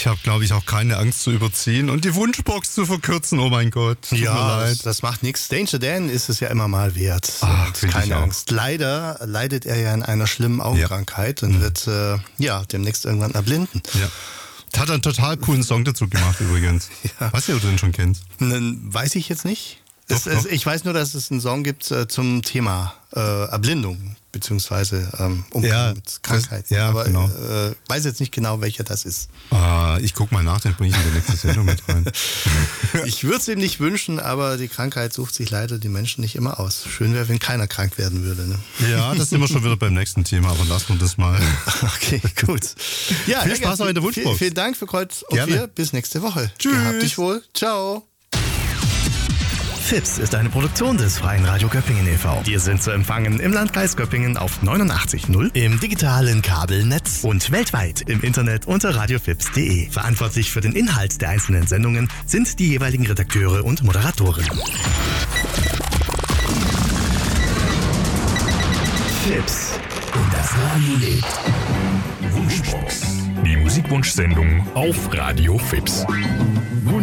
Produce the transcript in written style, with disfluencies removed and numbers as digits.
Ich habe, glaube ich, auch keine Angst zu überziehen und die Wunschbox zu verkürzen. Oh mein Gott. Tut mir leid. Das macht nichts. Danger Dan ist es ja immer mal wert. Keine Angst. Leider leidet er ja an einer schlimmen Augenkrankheit und wird demnächst irgendwann erblinden. Ja. Hat einen total coolen Song dazu gemacht übrigens. Ja. Weißt du, ob du den schon kennst? Weiß ich jetzt nicht. Doch. Ich weiß nur, dass es einen Song gibt zum Thema Erblindung, beziehungsweise Umgang mit Krankheit. Aber genau. Weiß jetzt nicht genau, welcher das ist. Ich guck mal nach, den bringe ich in die nächste Sendung mit rein. Ich würde es ihm nicht wünschen, aber die Krankheit sucht sich leider die Menschen nicht immer aus. Schön wäre, wenn keiner krank werden würde. Ne? Ja, das sind wir schon wieder beim nächsten Thema, aber lassen wir das mal. Okay, gut. Ja, viel Spaß auch in der Wunschbox. Vielen Dank für Kreuz und Quer. Bis nächste Woche. Tschüss. Gehabt dich wohl. Ciao. FIPS ist eine Produktion des Freien Radio Göppingen e.V. Wir sind zu empfangen im Landkreis Göppingen auf 89.0, im digitalen Kabelnetz und weltweit im Internet unter radiofips.de. Verantwortlich für den Inhalt der einzelnen Sendungen sind die jeweiligen Redakteure und Moderatoren. FIPS. Und das Radio lebt. Wunschbox. Die Musikwunschsendung auf Radio FIPS.